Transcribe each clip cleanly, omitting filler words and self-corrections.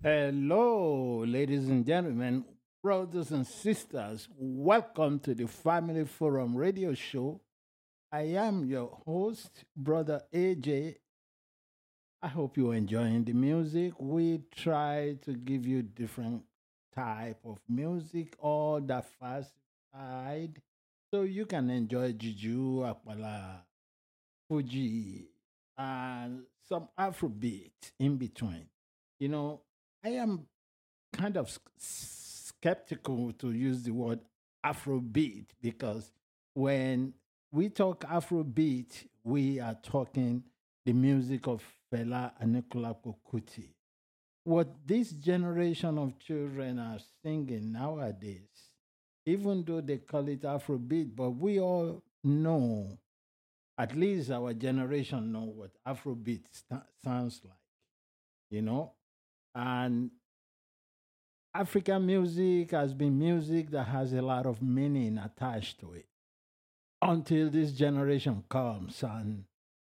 Hello, ladies and gentlemen, brothers and sisters. Welcome to the Family Forum radio show. I am your host, Brother AJ. I hope you're enjoying the music. We try to give you different type of music, all diversified, so you can enjoy juju, apala, Fuji, and some Afrobeat in between. You know, I am kind of skeptical to use the word Afrobeat because when we talk Afrobeat, we are talking the music of Fela Anikulapo Kuti. What this generation of children are singing nowadays, even though they call it Afrobeat, but we all know, at least our generation know what Afrobeat sounds like, you know? And African music has been music that has a lot of meaning attached to it until this generation comes and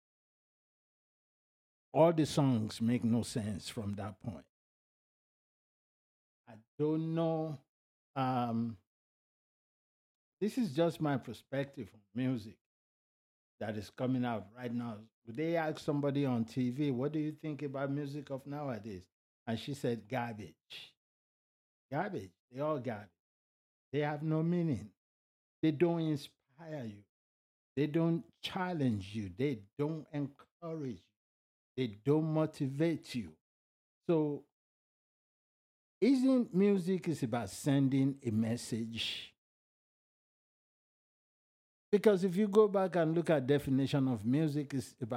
all the songs make no sense from that point. I don't know. Um, this is just my perspective on music that is coming out right now. Would they ask somebody on TV, what do you think about music of nowadays? And she said, garbage. Garbage. They all garbage. They have no meaning. They don't inspire you. They don't challenge you. They don't encourage you. They don't motivate you. So, isn't music is about sending a message? Because if you go back and look at definition of music, it's about